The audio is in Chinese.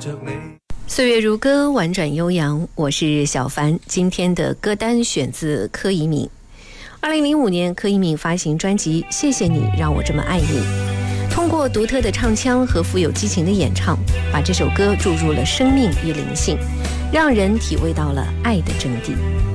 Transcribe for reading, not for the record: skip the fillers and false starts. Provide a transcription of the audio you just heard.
着你。 岁月如歌，婉转悠扬，我是小凡。今天的歌单选自柯以敏。2005年，柯以敏发行专辑《谢谢你让我这么爱你》，通过独特的唱腔和富有激情的演唱，把这首歌注入了生命与灵性，让人体味到了爱的真谛。